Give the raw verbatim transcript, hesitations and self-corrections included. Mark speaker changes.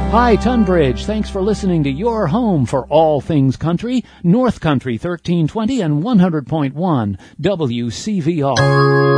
Speaker 1: Hi, Tunbridge. Thanks for listening to your home for all things country, North Country thirteen twenty and one hundred point one W C V R.